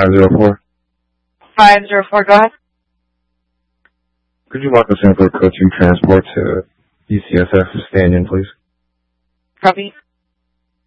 504. 504, go ahead. Could you lock us in for code 2 transport to UCSF Stanton, please? Copy.